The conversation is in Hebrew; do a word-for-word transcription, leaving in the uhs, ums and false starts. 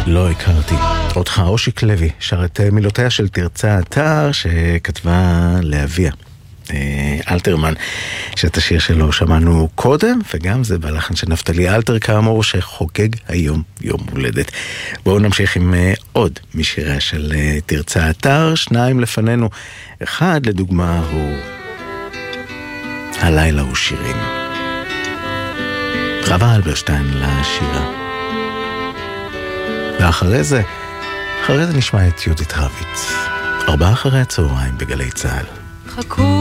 לא הכרתי אותך. אושיק לוי שר את מילותיה של תרצה אתר שכתבה לאביה אלתרמן, שאת השיר שלו שמענו קודם, וגם זה בלחן של נפתלי אלתר כאמור, שחוגג היום יום הולדת. בואו נמשיך עם עוד משיריה של תרצה אתר, שניים לפנינו. אחד לדוגמה הוא הלילה הוא שירים, חווה אלברשטיין לשירה, ואחרי זה אחרי זה נשמע את יהודית רביץ, ארבעה אחרי הצהריים בגלי צהל. חכו